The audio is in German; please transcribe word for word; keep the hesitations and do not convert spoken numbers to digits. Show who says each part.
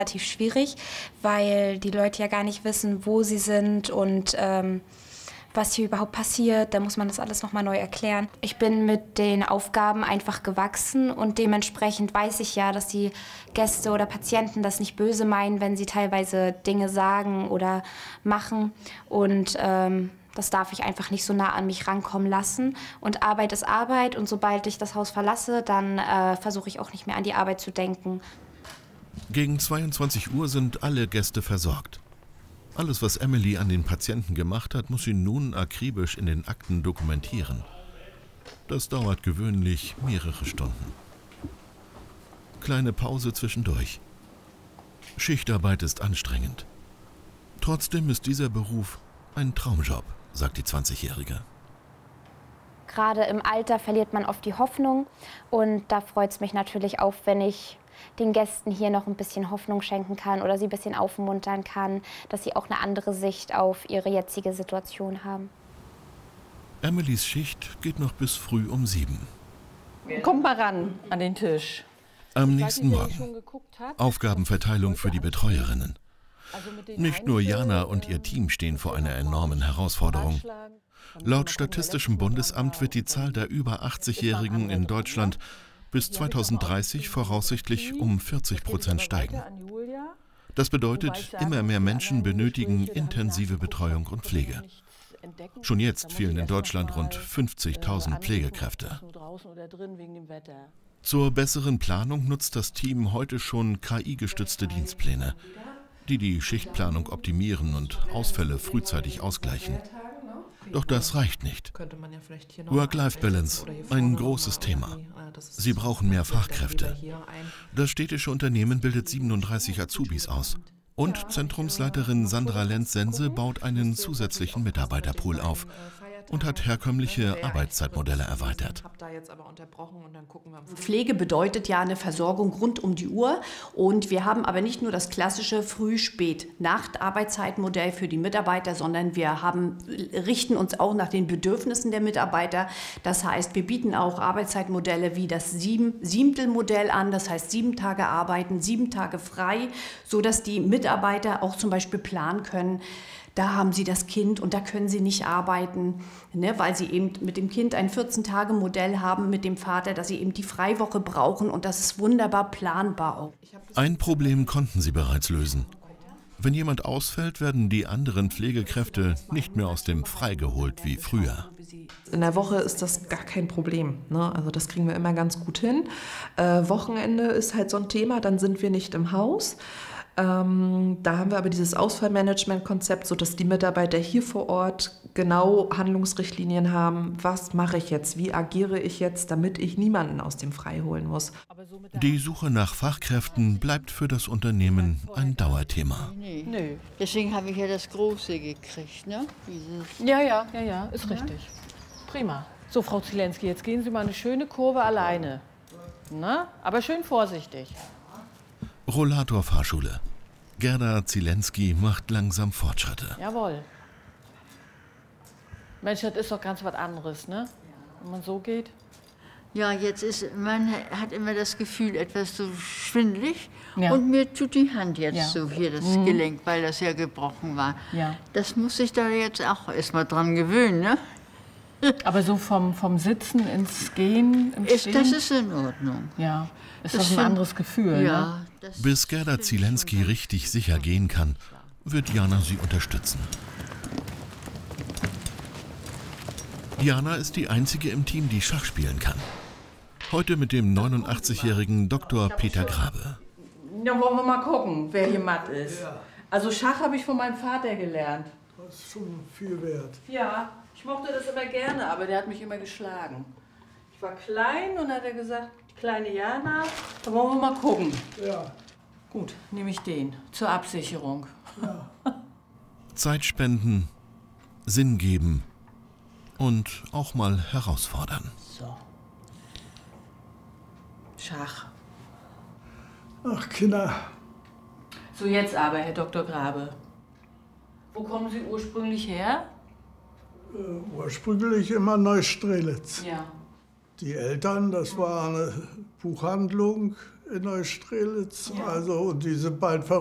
Speaker 1: Relativ schwierig, weil die Leute ja gar nicht wissen, wo sie sind und ähm, was hier überhaupt passiert. Da muss man das alles nochmal neu erklären. Ich bin mit den Aufgaben einfach gewachsen und dementsprechend weiß ich ja, dass die Gäste oder Patienten das nicht böse meinen, wenn sie teilweise Dinge sagen oder machen. Und ähm, das darf ich einfach nicht so nah an mich rankommen lassen. Und Arbeit ist Arbeit und sobald ich das Haus verlasse, dann äh, versuche ich auch nicht mehr an die Arbeit zu denken.
Speaker 2: Gegen zweiundzwanzig Uhr sind alle Gäste versorgt. Alles, was Emily an den Patienten gemacht hat, muss sie nun akribisch in den Akten dokumentieren. Das dauert gewöhnlich mehrere Stunden. Kleine Pause zwischendurch. Schichtarbeit ist anstrengend. Trotzdem ist dieser Beruf ein Traumjob, sagt die zwanzigjährige.
Speaker 1: Gerade im Alter verliert man oft die Hoffnung und da freut es mich natürlich auch, wenn ich den Gästen hier noch ein bisschen Hoffnung schenken kann oder sie ein bisschen aufmuntern kann, dass sie auch eine andere Sicht auf ihre jetzige Situation haben.
Speaker 2: Emilys Schicht geht noch bis früh um sieben.
Speaker 3: Kommt mal ran an den Tisch.
Speaker 2: Am nächsten Morgen Aufgabenverteilung für die Betreuerinnen. Nicht nur Jana und ihr Team stehen vor einer enormen Herausforderung. Laut Statistischem Bundesamt wird die Zahl der über achtzigjährigen in Deutschland bis zweitausenddreißig voraussichtlich um vierzig Prozent steigen. Das bedeutet, immer mehr Menschen benötigen intensive Betreuung und Pflege. Schon jetzt fehlen in Deutschland rund fünfzigtausend Pflegekräfte. Zur besseren Planung nutzt das Team heute schon K I-gestützte Dienstpläne, die die Schichtplanung optimieren und Ausfälle frühzeitig ausgleichen. Doch das reicht nicht. Work-Life-Balance, ein großes Thema. Sie brauchen mehr Fachkräfte. Das städtische Unternehmen bildet siebenunddreißig Azubis aus. Und Zentrumsleiterin Sandra Lenz-Sense baut einen zusätzlichen Mitarbeiterpool auf und hat herkömmliche Arbeitszeitmodelle erweitert.
Speaker 4: Pflege bedeutet ja eine Versorgung rund um die Uhr und wir haben aber nicht nur das klassische Früh-Spät-Nacht-Arbeitszeitmodell für die Mitarbeiter, sondern wir haben, richten uns auch nach den Bedürfnissen der Mitarbeiter. Das heißt, wir bieten auch Arbeitszeitmodelle wie das Sieben-Siebtel-Modell an, das heißt sieben Tage arbeiten, sieben Tage frei, sodass die Mitarbeiter auch zum Beispiel planen können, da haben sie das Kind und da können sie nicht arbeiten, ne, weil sie eben mit dem Kind ein vierzehn-Tage-Modell haben, mit dem Vater, dass sie eben die Freiwoche brauchen und das ist wunderbar planbar auch.
Speaker 2: Ein Problem konnten sie bereits lösen. Wenn jemand ausfällt, werden die anderen Pflegekräfte nicht mehr aus dem Frei geholt wie früher.
Speaker 5: In der Woche ist das gar kein Problem, ne? Also das kriegen wir immer ganz gut hin. Äh, Wochenende ist halt so ein Thema, dann sind wir nicht im Haus. Ähm, da haben wir aber dieses Ausfallmanagement-Konzept, sodass die Mitarbeiter hier vor Ort genau Handlungsrichtlinien haben. Was mache ich jetzt? Wie agiere ich jetzt, damit ich niemanden aus dem Frei holen muss?
Speaker 2: Die Suche nach Fachkräften bleibt für das Unternehmen ein Dauerthema.
Speaker 6: Nee. Nö. Deswegen habe ich ja das Große gekriegt, ne? Dieses
Speaker 3: Ja, ja, ja, ja, ist ja richtig. Prima. So, Frau Zielenski, jetzt gehen Sie mal eine schöne Kurve alleine. Na, aber schön vorsichtig.
Speaker 2: Rollator-Fahrschule. Gerda Zielenski macht langsam Fortschritte.
Speaker 3: Jawohl. Mensch, das ist doch ganz was anderes, ne? Wenn man so geht.
Speaker 6: Ja, jetzt ist, man hat immer das Gefühl, etwas so schwindelig.
Speaker 3: Ja.
Speaker 6: Und mir tut die Hand jetzt
Speaker 3: Ja.
Speaker 6: so hier, das
Speaker 3: Mhm.
Speaker 6: Gelenk, weil das ja gebrochen war.
Speaker 3: Ja.
Speaker 6: Das muss ich da jetzt auch erst mal dran gewöhnen, ne?
Speaker 3: Aber so vom, vom Sitzen ins Gehen, im
Speaker 6: Ist,
Speaker 3: Stehen?
Speaker 6: das ist in Ordnung.
Speaker 3: Ja, ist
Speaker 6: Das
Speaker 3: doch ein
Speaker 6: find-
Speaker 3: anderes Gefühl,
Speaker 6: Ja.
Speaker 3: ne?
Speaker 6: Das
Speaker 2: Bis Gerda Zielenski richtig sicher gehen kann, wird Jana sie unterstützen. Jana ist die einzige im Team, die Schach spielen kann. Heute mit dem neunundachtzigjährigen Doktor Peter Grabe.
Speaker 3: Ja, wollen wir mal gucken, wer hier matt ist. Also Schach habe ich von meinem Vater gelernt.
Speaker 7: Das ist schon viel wert.
Speaker 3: Ja, ich mochte das immer gerne, aber der hat mich immer geschlagen. Ich war klein und hat er gesagt, die kleine Jana, da wollen wir mal gucken.
Speaker 7: Ja.
Speaker 3: Gut, nehme ich den zur Absicherung.
Speaker 7: Ja.
Speaker 2: Zeit spenden, Sinn geben und auch mal herausfordern.
Speaker 3: So. Schach.
Speaker 7: Ach, Kinder.
Speaker 3: So, jetzt aber, Herr Doktor Grabe. Wo kommen Sie ursprünglich her?
Speaker 7: Äh, ursprünglich immer Neustrelitz.
Speaker 3: Ja.
Speaker 7: Die Eltern, das war eine Buchhandlung in Neustrelitz.
Speaker 5: Ja.
Speaker 7: Also, und diese beiden